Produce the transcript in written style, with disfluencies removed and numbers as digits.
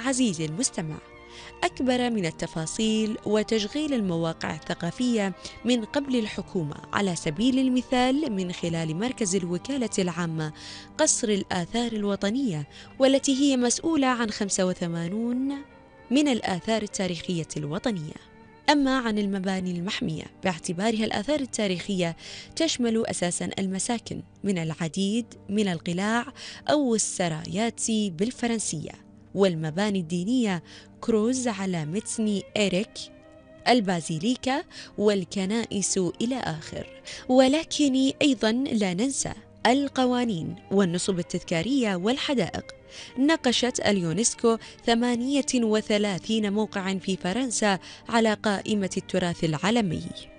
عزيزي المستمع، أكبر من التفاصيل وتشغيل المواقع الثقافية من قبل الحكومة، على سبيل المثال من خلال مركز الوكالة العامة قصر الآثار الوطنية، والتي هي مسؤولة عن 85 من الآثار التاريخية الوطنية. أما عن المباني المحمية، باعتبارها الآثار التاريخية تشمل أساساً المساكن من العديد من القلاع أو السرايات بالفرنسية، والمباني الدينية كروز على متن إيريك، البازيليكا والكنائس إلى آخر. ولكن أيضاً لا ننسى القوانين والنصب التذكارية والحدائق. ناقشت اليونسكو 38 موقعاً في فرنسا على قائمة التراث العالمي.